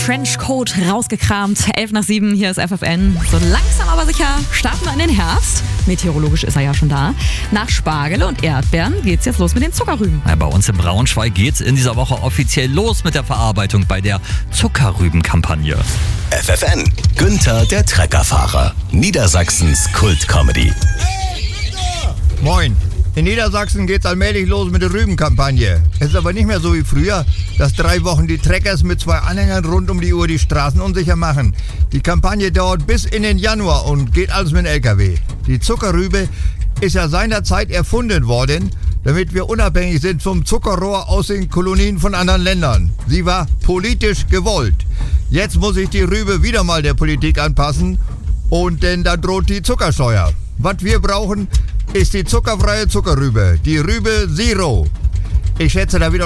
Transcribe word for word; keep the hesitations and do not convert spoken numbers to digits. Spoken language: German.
Trenchcoat rausgekramt. elf nach sieben, hier ist F F N. So langsam aber sicher starten wir in den Herbst. Meteorologisch ist er ja schon da. Nach Spargel und Erdbeeren geht's jetzt los mit den Zuckerrüben. Ja, bei uns in Braunschweig geht's in dieser Woche offiziell los mit der Verarbeitung bei der Zuckerrübenkampagne. F F N, Günther der Treckerfahrer, Niedersachsens Kult-Comedy. Moin. In Niedersachsen geht's allmählich los mit der Rübenkampagne. Es ist aber nicht mehr so wie früher, dass drei Wochen die Treckers mit zwei Anhängern rund um die Uhr die Straßen unsicher machen. Die Kampagne dauert bis in den Januar und geht alles mit dem L K W. Die Zuckerrübe ist ja seinerzeit erfunden worden, damit wir unabhängig sind vom Zuckerrohr aus den Kolonien von anderen Ländern. Sie war politisch gewollt. Jetzt muss sich die Rübe wieder mal der Politik anpassen und denn da droht die Zuckersteuer. Was wir brauchen, ist die zuckerfreie Zuckerrübe, die Rübe Zero. Ich schätze, da wird